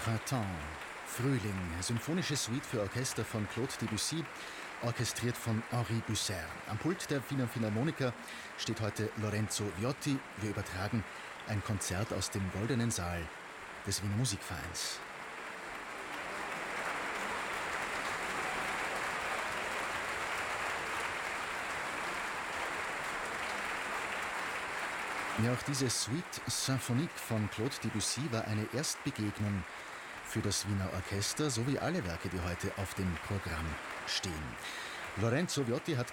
Printemps, Frühling, symphonische Suite für Orchester von Claude Debussy, orchestriert von Henri Bucer. Am Pult der Wiener Philharmoniker steht heute Lorenzo Viotti. Wir übertragen ein Konzert aus dem Goldenen Saal des Wiener Musikvereins. Ja, auch diese Suite Symphonique von Claude Debussy war eine Erstbegegnung für das Wiener Orchester, so wie alle Werke, die heute auf dem Programm stehen. Lorenzo Viotti hat